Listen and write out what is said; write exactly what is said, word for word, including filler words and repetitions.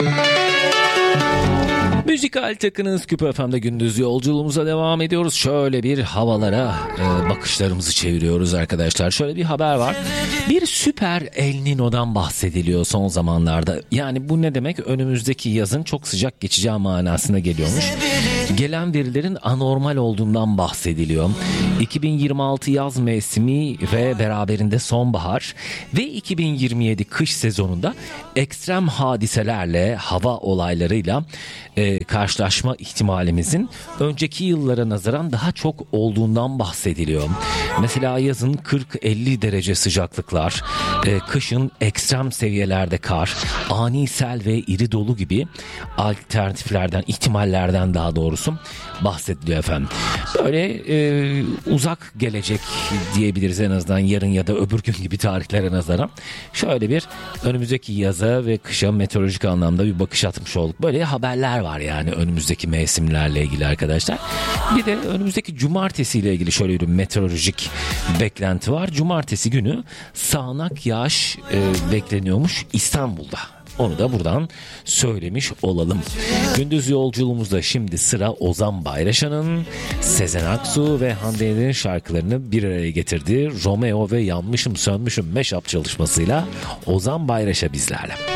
Müzikal takınız Küpe F M'de gündüz yolculuğumuza devam ediyoruz. Şöyle bir havalara e, bakışlarımızı çeviriyoruz arkadaşlar. Şöyle bir haber var. Bir süper El Niño'dan bahsediliyor son zamanlarda. Yani bu ne demek? Önümüzdeki yazın çok sıcak geçeceği manasına geliyormuş. Gelen verilerin anormal olduğundan bahsediliyor. iki bin yirmi altı yaz mevsimi ve beraberinde sonbahar ve iki bin yirmi yedi kış sezonunda ekstrem hadiselerle, hava olaylarıyla e, karşılaşma ihtimalimizin önceki yıllara nazaran daha çok olduğundan bahsediliyor. Mesela yazın kırk elli derece sıcaklıklar, e, kışın ekstrem seviyelerde kar, ani sel ve iri dolu gibi alternatiflerden, ihtimallerden daha doğrusu bahsediliyor efendim. Böyle e, uzak gelecek diyebiliriz en azından, yarın ya da öbür gün gibi tarihlere nazaran. Şöyle bir önümüzdeki yaza ve kışa meteorolojik anlamda bir bakış atmış olduk. Böyle haberler var yani önümüzdeki mevsimlerle ilgili arkadaşlar. Bir de önümüzdeki cumartesi ile ilgili şöyle bir meteorolojik beklenti var. Cumartesi günü sağanak yağış e, bekleniyormuş İstanbul'da. Onu da buradan söylemiş olalım. Gündüz yolculuğumuzda şimdi sıra Ozan Bayraşan'ın Sezen Aksu ve Hande Yener'in şarkılarını bir araya getirdiği Romeo ve Yanmışım Sönmüşüm Meşap çalışmasıyla Ozan Bayraşa bizlerle.